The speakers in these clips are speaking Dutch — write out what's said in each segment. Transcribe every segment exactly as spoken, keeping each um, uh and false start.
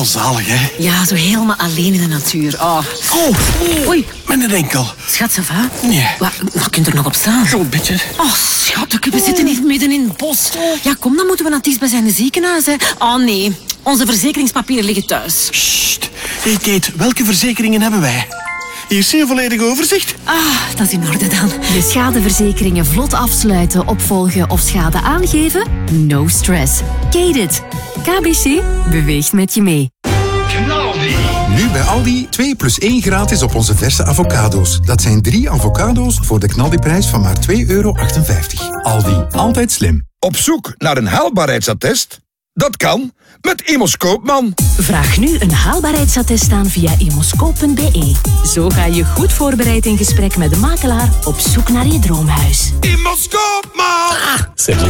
wel zalig, hè? Ja, zo helemaal alleen in de natuur. Oh. Oh, Oei. Mijn enkel. Schat, ça va? Nee. Wat, wat kunt er nog op staan? Zo'n beetje. Oh, schat, we zitten hier midden in het bos. Ja, kom, dan moeten we naar het dichtstbijzijnde ziekenhuis, hè. Oh, nee. Onze verzekeringspapieren liggen thuis. Sst. Hey, Kate, welke verzekeringen hebben wij? Hier zie je een volledig overzicht. Ah, dat is in orde dan. De schadeverzekeringen vlot afsluiten, opvolgen of schade aangeven? No stress. Kate it. K B C beweegt met je mee. Nu bij Aldi twee plus één gratis op onze verse avocado's. Dat zijn drie avocado's voor de knaldiprijs van maar twee euro achtenvijftig. Aldi, altijd slim. Op zoek naar een haalbaarheidsattest? Dat kan met Immos Koopman. Vraag nu een haalbaarheidsattest aan via immoscoop punt b e. Zo ga je goed voorbereid in gesprek met de makelaar op zoek naar je droomhuis. Immos Koopman! Ah, Sergio.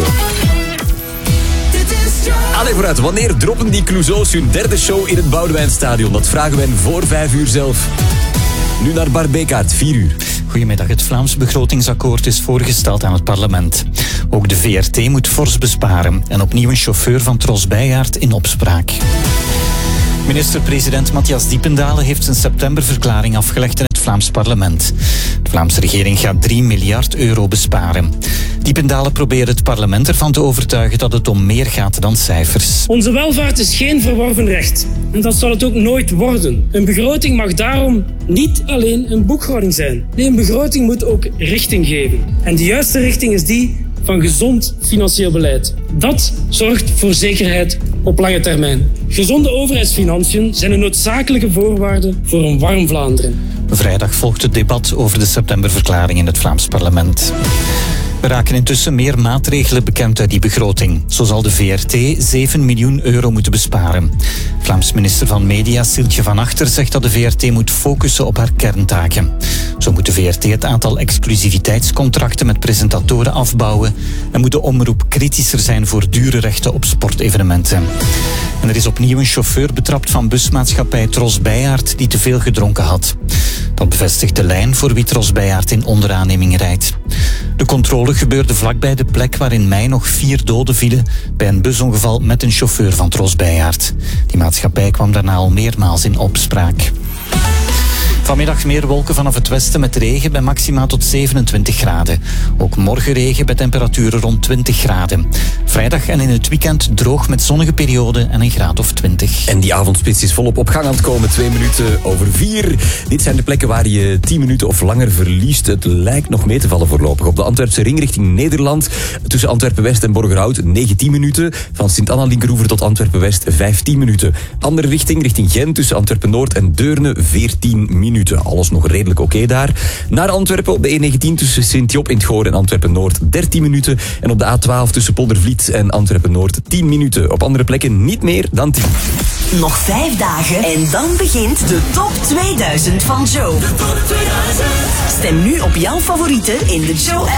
Allee, vooruit. Wanneer droppen die Clouseaus hun derde show in het Boudewijnstadion? Dat vragen wij voor vijf uur zelf. Nu naar Bart Bekaert, vier uur. Goedemiddag. Het Vlaams begrotingsakkoord is voorgesteld aan het parlement. Ook de V R T moet fors besparen. En opnieuw een chauffeur van Tros Bijgaard in opspraak. Minister-president Matthias Diependalen heeft zijn septemberverklaring afgelegd in het Vlaams parlement. De Vlaamse regering gaat drie miljard euro besparen. Diependalen probeert het parlement ervan te overtuigen dat het om meer gaat dan cijfers. Onze welvaart is geen verworven recht. En dat zal het ook nooit worden. Een begroting mag daarom niet alleen een boekhouding zijn. Nee, een begroting moet ook richting geven. En de juiste richting is die van gezond financieel beleid. Dat zorgt voor zekerheid op lange termijn. Gezonde overheidsfinanciën zijn een noodzakelijke voorwaarde voor een warm Vlaanderen. Vrijdag volgt het debat over de septemberverklaring in het Vlaams parlement. Er raken intussen meer maatregelen bekend uit die begroting. Zo zal de V R T zeven miljoen euro moeten besparen. Vlaams minister van Media Siltje van Achter zegt dat de V R T moet focussen op haar kerntaken. Zo moet de V R T het aantal exclusiviteitscontracten met presentatoren afbouwen en moet de omroep kritischer zijn voor dure rechten op sportevenementen. En er is opnieuw een chauffeur betrapt van busmaatschappij Tros Bijgaard die te veel gedronken had. Dat bevestigt de lijn voor wie Tros Bijgaard in onderaanneming rijdt. De controle gebeurde vlakbij de plek waar in mei nog vier doden vielen bij een busongeval met een chauffeur van Tros Bijgaard. Die maatschappij kwam daarna al meermaals in opspraak. Vanmiddag meer wolken vanaf het westen met regen bij maxima tot zevenentwintig graden. Ook morgen regen bij temperaturen rond twintig graden. Vrijdag en in het weekend droog met zonnige perioden en een graad of twintig. En die avondspits is volop op gang aan het komen. Twee minuten over vier. Dit zijn de plekken waar je tien minuten of langer verliest. Het lijkt nog mee te vallen voorlopig. Op de Antwerpse ring richting Nederland. Tussen Antwerpen-West en Borgerhout negentien minuten. Van Sint-Anna-Linkeroever tot Antwerpen-West vijftien minuten. Andere richting, richting Gent. Tussen Antwerpen-Noord en Deurne veertien minuten. Alles nog redelijk oké okay daar. Naar Antwerpen op de E negentien tussen Sint-Job in het Goor en Antwerpen-Noord dertien minuten. En op de A twaalf tussen Poldervliet en Antwerpen-Noord tien minuten. Op andere plekken niet meer dan tien. Nog vijf dagen en dan begint de top tweeduizend van Joe. De top tweeduizend. Stem nu op jouw favorieten in de Joe